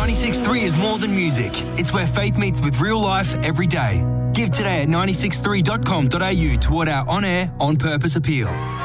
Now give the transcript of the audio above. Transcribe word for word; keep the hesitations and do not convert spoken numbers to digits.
ninety-six point three is more than music. It's where faith meets with real life every day. Give today at ninety six three dot com dot a u toward our on-air, on-purpose appeal.